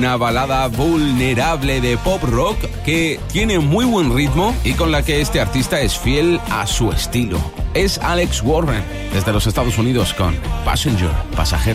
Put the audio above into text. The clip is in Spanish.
una balada vulnerable de pop rock que tiene muy buen ritmo y con la que este artista es fiel a su estilo. Es Alex Warren, desde los Estados Unidos, con Passenger, pasajero.